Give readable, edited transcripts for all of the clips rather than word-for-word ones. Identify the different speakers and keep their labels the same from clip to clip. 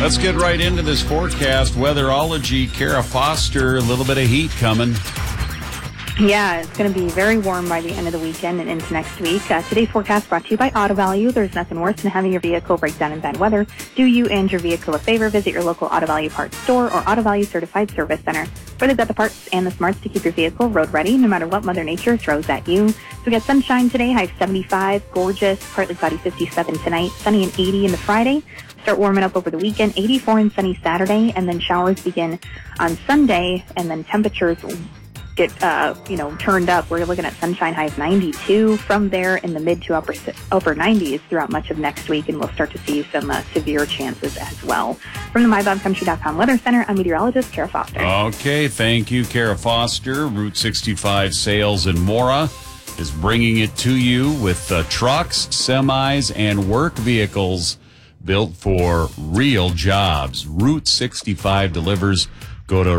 Speaker 1: Let's get right into this forecast. Weatherology, Kara Foster, a little bit of heat coming.
Speaker 2: Yeah, it's going to be very warm by the end of the weekend and into next week. Today's forecast brought to you by Auto Value. There's nothing worse than having your vehicle break down in bad weather. Do you and your vehicle a favor. Visit your local Auto Value parts store or Auto Value certified service center, where they've got the parts and the smarts to keep your vehicle road ready no matter what Mother Nature throws at you. So we got sunshine today, high 75, gorgeous, partly cloudy 57 tonight, sunny and 80 into Friday. Start warming up over the weekend, 84 and sunny Saturday, and then showers begin on Sunday, and then temperatures get, turned up. We're looking at sunshine highs 92 from there in the mid to upper 90s throughout much of next week, and we'll start to see some severe chances as well. From the MyBobCountry.com Weather Center, I'm meteorologist Kara Foster.
Speaker 1: Okay, thank you, Kara Foster. Route 65 Sales in Mora is bringing it to you with trucks, semis, and work vehicles built for real jobs. Route 65 delivers. Go to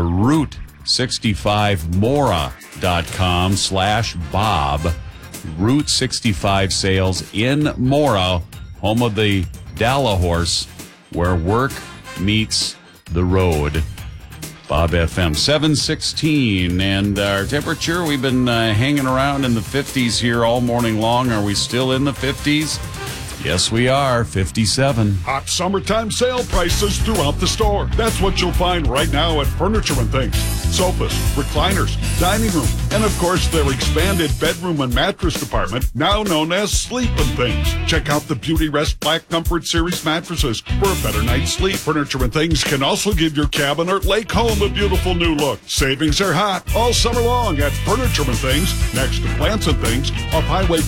Speaker 1: Route65Mora.com/Bob. Route 65 Sales in Mora, home of the Dalla Horse, where work meets the road. Bob FM 716, and our temperature, we've been hanging around in the 50s here all morning long. Are we still in the 50s? Yes, we are. 57.
Speaker 3: Hot summertime sale prices throughout the store. That's what you'll find right now at Furniture and Things. Sofas, recliners, dining room, and of course their expanded bedroom and mattress department, now known as Sleep and Things. Check out the Beauty Rest Black Comfort Series mattresses for a better night's sleep. Furniture and Things can also give your cabin or lake home a beautiful new look. Savings are hot all summer long at Furniture and Things, next to Plants and Things, off Highway